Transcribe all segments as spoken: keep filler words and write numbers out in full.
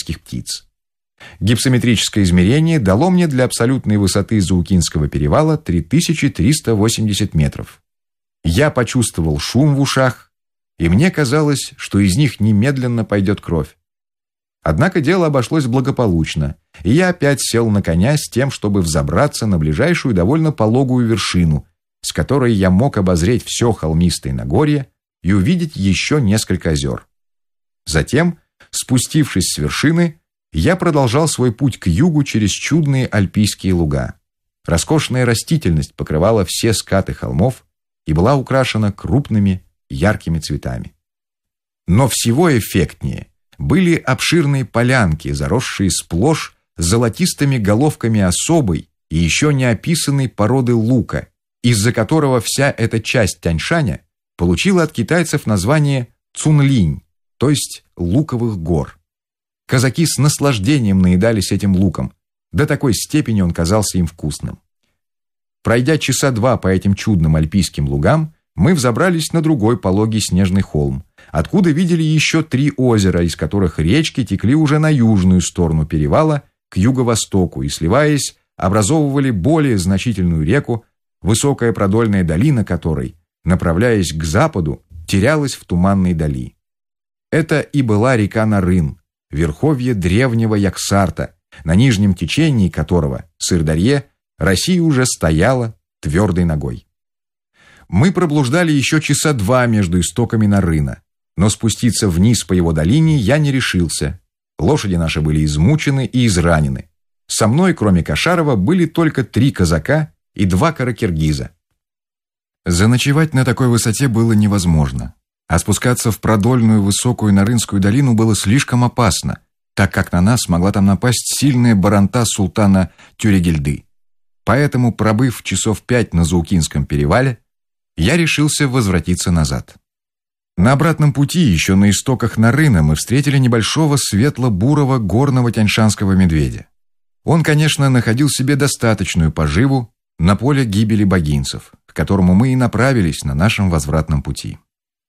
альпийских птиц. Гипсометрическое измерение дало мне для абсолютной высоты Заукинского перевала три тысячи триста восемьдесят метров. Я почувствовал шум в ушах, и мне казалось, что из них немедленно пойдет кровь. Однако дело обошлось благополучно, и я опять сел на коня с тем, чтобы взобраться на ближайшую довольно пологую вершину, с которой я мог обозреть все холмистое Нагорье и увидеть еще несколько озер. Затем, спустившись с вершины, я продолжал свой путь к югу через чудные альпийские луга. Роскошная растительность покрывала все скаты холмов и была украшена крупными яркими цветами. Но всего эффектнее были обширные полянки, заросшие сплошь золотистыми головками особой и еще не описанной породы лука, из-за которого вся эта часть Тяньшаня получила от китайцев название Цунлинь, то есть луковых гор. Казаки с наслаждением наедались этим луком, до такой степени он казался им вкусным. Пройдя часа два по этим чудным альпийским лугам, мы взобрались на другой пологий снежный холм, откуда видели еще три озера, из которых речки текли уже на южную сторону перевала, к юго-востоку, и, сливаясь, образовывали более значительную реку, высокая продольная долина которой, направляясь к западу, терялась в туманной дали. Это и была река Нарын, верховье древнего Яксарта, на нижнем течении которого, Сырдарье, Россия уже стояла твердой ногой. Мы проблуждали еще часа два между истоками Нарына, но спуститься вниз по его долине я не решился. Лошади наши были измучены и изранены. Со мной, кроме Кошарова, были только три казака и два каракиргиза. Заночевать на такой высоте было невозможно, а спускаться в продольную высокую Нарынскую долину было слишком опасно, так как на нас могла там напасть сильная баранта султана Тюрегельды. Поэтому, пробыв часов пять на Заукинском перевале, я решился возвратиться назад. На обратном пути, еще на истоках Нарына, мы встретили небольшого светло-бурого горного тяньшанского медведя. Он, конечно, находил себе достаточную поживу на поле гибели богинцев, к которому мы и направились на нашем возвратном пути.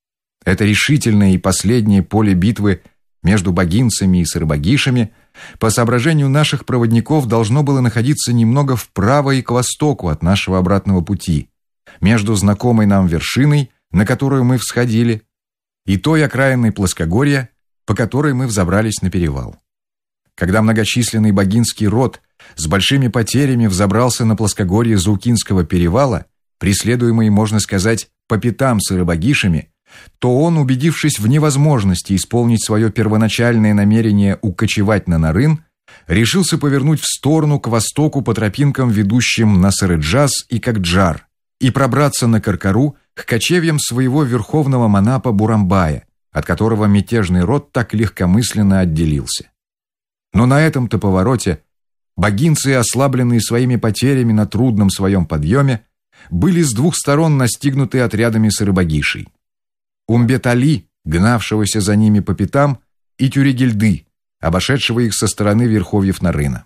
Это решительное и последнее поле битвы между богинцами и сырбогишами по соображению наших проводников должно было находиться немного вправо и к востоку от нашего обратного пути, между знакомой нам вершиной, на которую мы всходили, и той окраинной плоскогорья, по которой мы взобрались на перевал. Когда многочисленный богинский род с большими потерями взобрался на плоскогорье Заукинского перевала, преследуемый, можно сказать, по пятам сыробогишами, то он, убедившись в невозможности исполнить свое первоначальное намерение укочевать на Нарын, решился повернуть в сторону к востоку по тропинкам, ведущим на Сырыджаз и Кокджар, и пробраться на Каркару к кочевьям своего верховного монапа Бурамбая, от которого мятежный род так легкомысленно отделился. Но на этом-то повороте богинцы, ослабленные своими потерями на трудном своем подъеме, были с двух сторон настигнуты отрядами сыробогишей. Умбет-Али, гнавшегося за ними по пятам, и Тюрегельды, обошедшего их со стороны верховьев Нарына.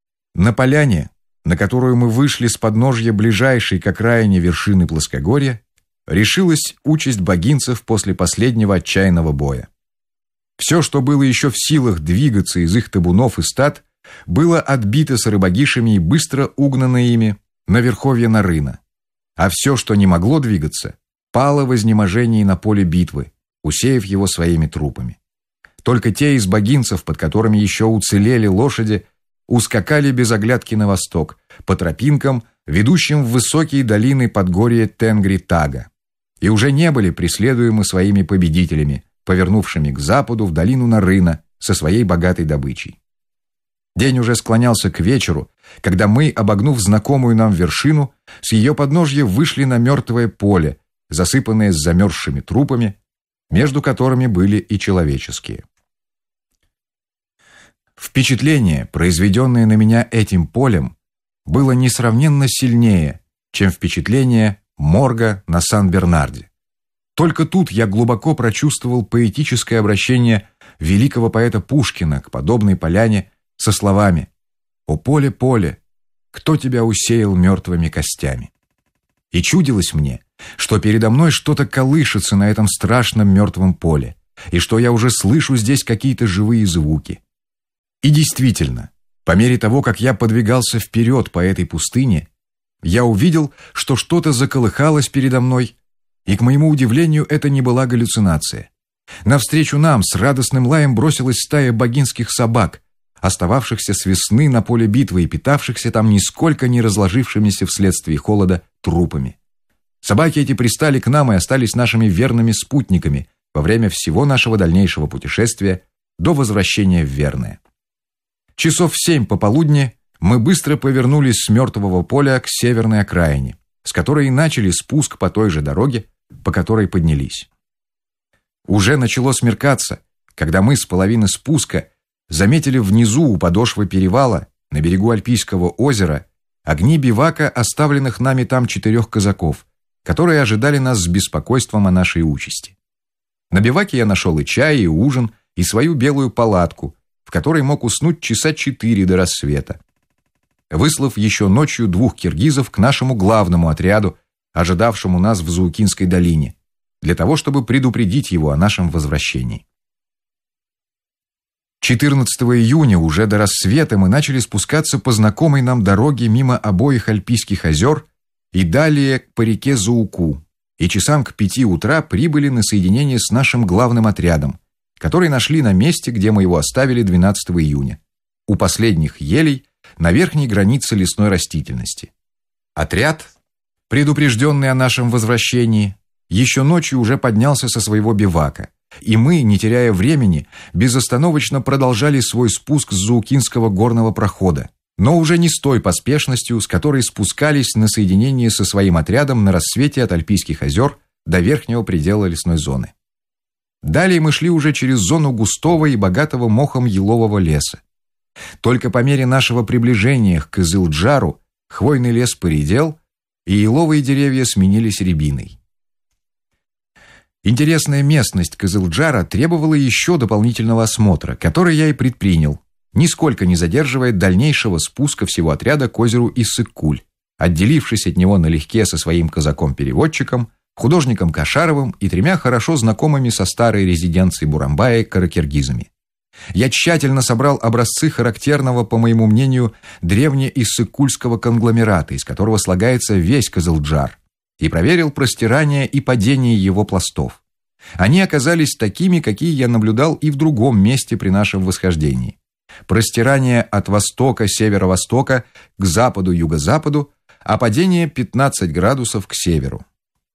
На поляне, на которую мы вышли с подножья ближайшей к окраине вершины плоскогорья, решилась участь богинцев после последнего отчаянного боя. Все, что было еще в силах двигаться из их табунов и стад, было отбито сыробогишами и быстро угнано ими на верховье Нарына, а все, что не могло двигаться, пало в изнеможении на поле битвы, усеяв его своими трупами. Только те из богинцев, под которыми еще уцелели лошади, ускакали без оглядки на восток, по тропинкам, ведущим в высокие долины подгорья Тенгри-Тага, и уже не были преследуемы своими победителями, повернувшими к западу в долину Нарына со своей богатой добычей. День уже склонялся к вечеру, когда мы, обогнув знакомую нам вершину, с ее подножья вышли на мертвое поле, засыпанное замерзшими трупами, между которыми были и человеческие. Впечатление, произведенное на меня этим полем, было несравненно сильнее, чем впечатление морга на Сан-Бернарде. Только тут я глубоко прочувствовал поэтическое обращение великого поэта Пушкина к подобной поляне со словами: «О поле, поле, кто тебя усеял мертвыми костями?» И чудилось мне, что передо мной что-то колышется на этом страшном мертвом поле, и что я уже слышу здесь какие-то живые звуки. И действительно, по мере того, как я подвигался вперед по этой пустыне, я увидел, что что-то заколыхалось передо мной, и, к моему удивлению, это не была галлюцинация. Навстречу нам с радостным лаем бросилась стая богинских собак, остававшихся с весны на поле битвы и питавшихся там нисколько не разложившимися вследствие холода трупами. Собаки эти пристали к нам и остались нашими верными спутниками во время всего нашего дальнейшего путешествия до возвращения в Верное. Часов в семь пополудни мы быстро повернулись с мертвого поля к северной окраине, с которой и начали спуск по той же дороге, по которой поднялись. Уже начало смеркаться, когда мы с половины спуска заметили внизу у подошвы перевала, на берегу Альпийского озера, огни бивака оставленных нами там четырех казаков, которые ожидали нас с беспокойством о нашей участи. На биваке я нашел и чай, и ужин, и свою белую палатку, в которой мог уснуть часа четыре до рассвета, выслав еще ночью двух киргизов к нашему главному отряду, ожидавшему нас в Заукинской долине, для того, чтобы предупредить его о нашем возвращении. четырнадцатого июня уже до рассвета мы начали спускаться по знакомой нам дороге мимо обоих Альпийских озер и далее по реке Зауку, и часам к пяти утра прибыли на соединение с нашим главным отрядом, который нашли на месте, где мы его оставили двенадцатого июня, у последних елей на верхней границе лесной растительности. Отряд, предупрежденный о нашем возвращении, еще ночью уже поднялся со своего бивака, и мы, не теряя времени, безостановочно продолжали свой спуск с Заукинского горного прохода, но уже не с той поспешностью, с которой спускались на соединение со своим отрядом на рассвете от Альпийских озер до верхнего предела лесной зоны. Далее мы шли уже через зону густого и богатого мохом елового леса. Только по мере нашего приближения к Кызылджару хвойный лес поредел, и еловые деревья сменились рябиной. Интересная местность Кызылджара требовала еще дополнительного осмотра, который я и предпринял, нисколько не задерживая дальнейшего спуска всего отряда к озеру Иссык-Куль, отделившись от него налегке со своим казаком-переводчиком, художником Кашаровым и тремя хорошо знакомыми со старой резиденцией Бурамбая каракиргизами. Я тщательно собрал образцы характерного, по моему мнению, древнеиссык-кульского конгломерата, из которого слагается весь Кызылджар, и проверил простирание и падение его пластов. Они оказались такими, какие я наблюдал и в другом месте при нашем восхождении. Простирание от востока, северо-востока к западу, юго-западу, а падение пятнадцать градусов к северу.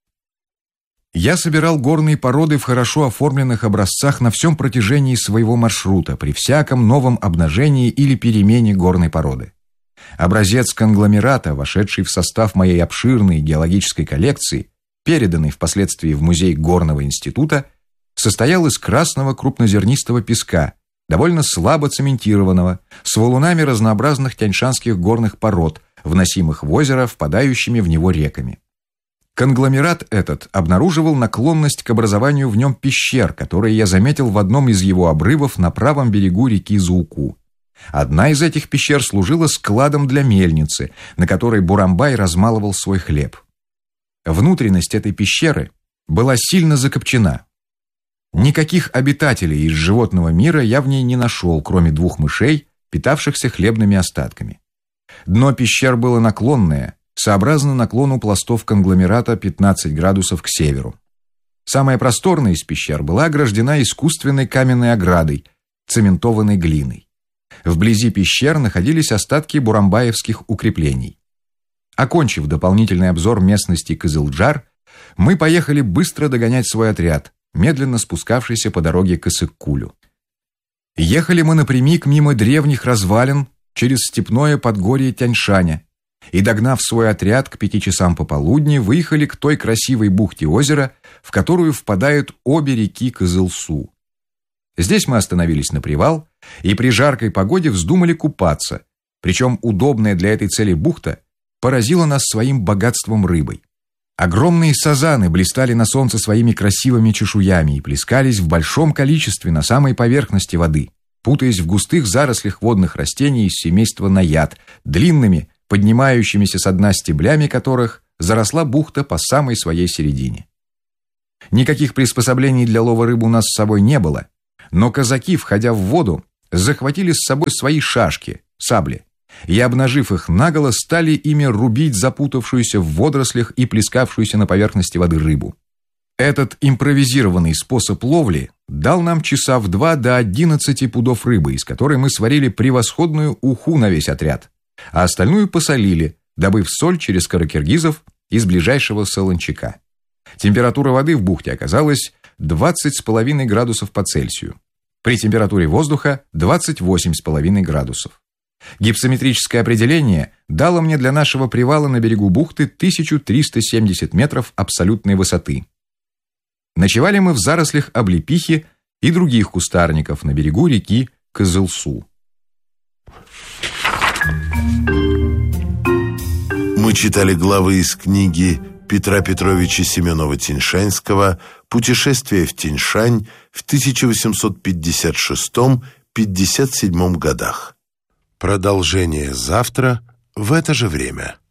Я собирал горные породы в хорошо оформленных образцах на всем протяжении своего маршрута при всяком новом обнажении или перемене горной породы. Образец конгломерата, вошедший в состав моей обширной геологической коллекции, переданный впоследствии в музей Горного института, состоял из красного крупнозернистого песка, довольно слабо цементированного, с валунами разнообразных тяньшанских горных пород, вносимых в озеро впадающими в него реками. Конгломерат этот обнаруживал наклонность к образованию в нем пещер, которые я заметил в одном из его обрывов на правом берегу реки Зауку. Одна из этих пещер служила складом для мельницы, на которой Бурамбай размалывал свой хлеб. Внутренность этой пещеры была сильно закопчена. Никаких обитателей из животного мира я в ней не нашел, кроме двух мышей, питавшихся хлебными остатками. Дно пещер было наклонное, сообразно наклону пластов конгломерата пятнадцать градусов к северу. Самая просторная из пещер была ограждена искусственной каменной оградой, цементованной глиной. Вблизи пещер находились остатки бурамбаевских укреплений. Окончив дополнительный обзор местности Кызылджар, мы поехали быстро догонять свой отряд, медленно спускавшийся по дороге к Иссык-Кулю. Ехали мы напрямик мимо древних развалин через степное подгорье Тяньшаня, и, догнав свой отряд к пяти часам пополудни, выехали к той красивой бухте озера, в которую впадают обе реки Кызылсу. Здесь мы остановились на привал и при жаркой погоде вздумали купаться, причем удобная для этой цели бухта поразила нас своим богатством рыбой. Огромные сазаны блистали на солнце своими красивыми чешуями и плескались в большом количестве на самой поверхности воды, путаясь в густых зарослях водных растений из семейства наяд, длинными, поднимающимися со дна стеблями которых заросла бухта по самой своей середине. Никаких приспособлений для лова рыбы у нас с собой не было, но казаки, входя в воду, захватили с собой свои шашки, сабли, и, обнажив их наголо, стали ими рубить запутавшуюся в водорослях и плескавшуюся на поверхности воды рыбу. Этот импровизированный способ ловли дал нам часа в два до одиннадцати пудов рыбы, из которой мы сварили превосходную уху на весь отряд, а остальную посолили, добыв соль через каракиргизов из ближайшего солончака. Температура воды в бухте оказалась двадцать с половиной градусов по Цельсию. При температуре воздуха двадцать восемь с половиной градусов. Гипсометрическое определение дало мне для нашего привала на берегу бухты тысячу триста семьдесят метров абсолютной высоты. Ночевали мы в зарослях облепихи и других кустарников на берегу реки Кызылсу. Мы читали главы из книги Петра Петровича Семенова-Тиньшанского «Путешествие в Тиньшань» в тысяча восемьсот пятьдесят шестом — пятьдесят седьмом годах. Продолжение завтра в это же время.